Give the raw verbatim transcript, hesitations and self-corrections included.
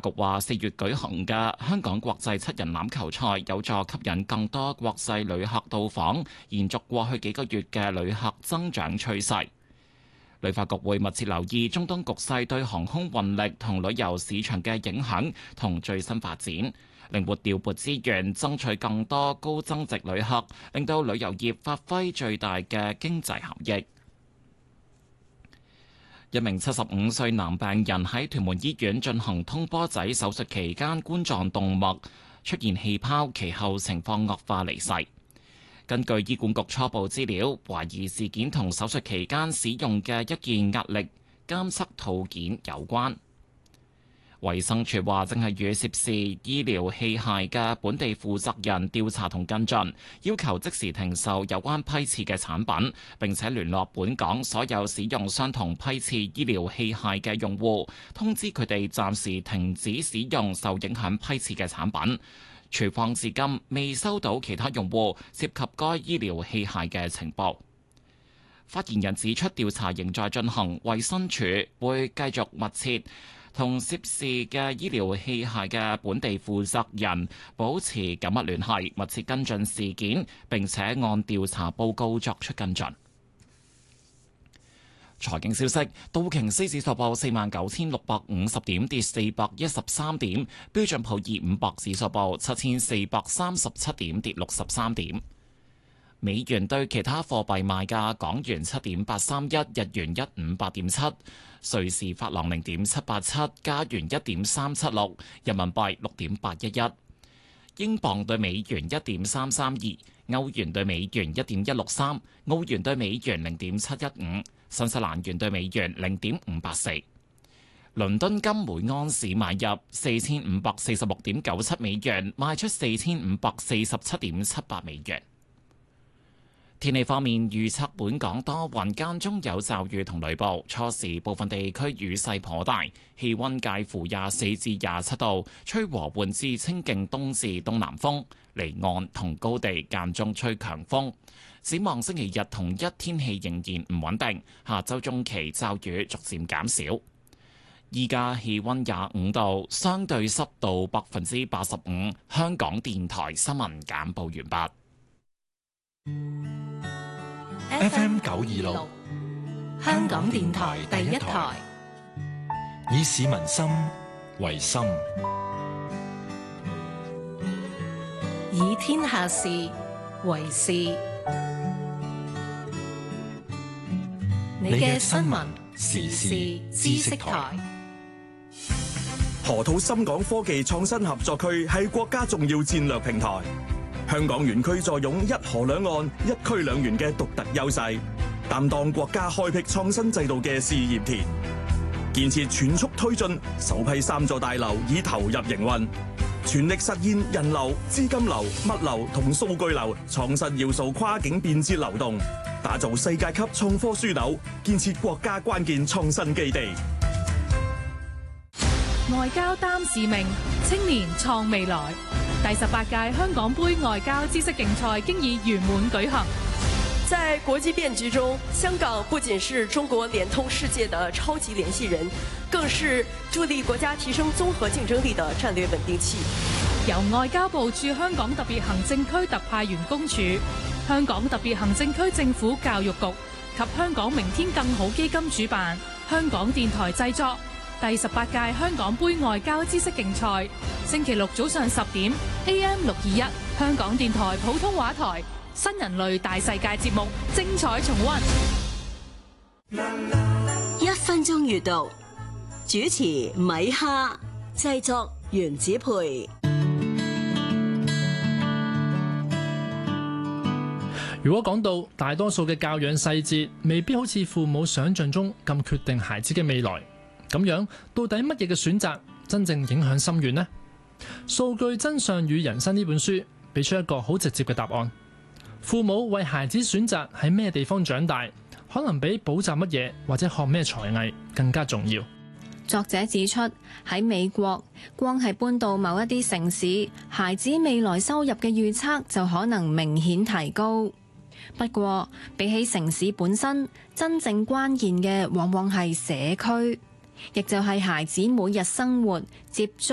局話，四月舉行嘅香港國際七人欖球賽有助吸引更多國際旅客到訪，延續過去幾個月嘅旅客增長趨勢。旅發局會密切留意中東局勢對航空運力同旅遊市場嘅影響同最新發展，靈活調撥資源，爭取更多高增值旅客，令到旅遊業發揮最大嘅經濟效益。一名七十五歲男病人喺屯門醫院進行通波仔手術期間，冠狀動脈出現氣泡，其後情況惡化離世。根據醫管局初步資料，懷疑事件同手術期間使用嘅一件壓力監測套件有關。衛生署話正係與涉事醫療器械嘅本地負責人調查同跟進，要求即時停售有關批次嘅產品，並且聯絡本港所有使用相同批次醫療器械嘅用戶，通知佢哋暫時停止使用受影響批次嘅產品。署方至今未收到其他用戶涉及該醫療器械嘅情報。發言人指出，調查仍在進行，衛生署會繼續密切同涉事嘅醫療器械嘅本地負責人保持緊密聯繫，密切跟進事件，並且按調查報告作出跟進。財經消息，道瓊斯指數報四萬九千六百五十點，跌四百一十三點；標準普爾五百指數報七千四百三十七點，跌六十三點。美元對其他貨幣賣價：港元七點八三一，日元一五八點七，瑞士法郎零點七八七，加元一點三七六，人民幣六點八一一，英鎊對美元一點三三二，歐元對美元一點一六三，澳元對美元零點七一五。新西蘭元對美元零點五八四，倫敦金每安士買入四千五百四十六點九七美元，賣出四千五百四十七點七八美元。天氣方面，預測本港多雲間中有驟雨同雷暴，初時部分地區雨勢頗大，氣溫介乎廿四至廿七度，吹和緩至清勁東至東南風，離岸同高地間中吹強風。展望星期日同一天氣仍然唔穩定，下周中期驟雨逐漸減少。依家氣溫廿五度，相對濕度百分之八十五。香港電台新聞簡報完畢。 F M 九二六，香港電台第一台，以市民心為心， 以天下事為事。你嘅新聞時事知識台。 河套深港科技創新合作區係國家重要戰略平台。香港園區坐擁一河兩岸、一區兩園嘅獨特優勢，擔當國家開闢創新制度嘅試驗田。建設全速推進，首批三座大樓已投入營運，全力實現人流、資金流、物流同數據流創新要素跨境便捷流動，打造世界級創科樞紐，建設國家關鍵創新基地。 外交擔使命，青年創未來。第十八屆香港杯外交知識競賽經已圓滿舉行。 在國際變局中，香港不僅是中國聯通世界的超級聯繫人，更是助力國家提升綜合競爭力的戰略穩定器。 由外交部駐香港特別行政區特派員公署、香港特別行政區政府教育局及香港明天更好基金主辦，香港電台製作第十八屆香港杯外交知識競賽，星期六早上十點 A M 六二一，香港電台普通話台新人類大世界節目精彩重溫。 一分鐘閱讀，主持米哈，製作原子培。 如果講到大多數嘅教養細節，未必好似父母想象中咁決定孩子嘅未來。咁樣到底乜嘢嘅選擇真正影響深遠呢？數據真相與人生呢本書俾出一個好直接嘅答案。父母為孩子選擇喺咩地方長大，可能比補習乜嘢或者學咩才藝更加重要。 作者指出，喺美國，光係搬到某一啲城市，孩子未來收入嘅預測就可能明顯提高。不過，比起城市本身，真正關鍵嘅往往係社區，亦就係孩子每日生活接觸